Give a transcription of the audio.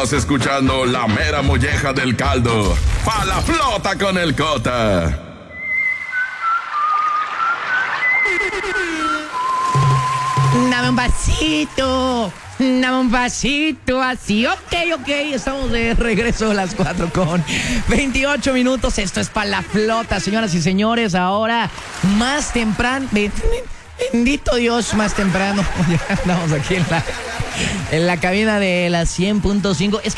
Estás escuchando la mera molleja del caldo. ¡Pa la flota con el Cota! Dame un pasito, así. Ok, estamos de regreso a las 4:28. Esto es Pa la Flota, señoras y señores. Ahora, más temprano, bendito Dios, más temprano. Ya andamos aquí en la cabina de la 100.5. Es que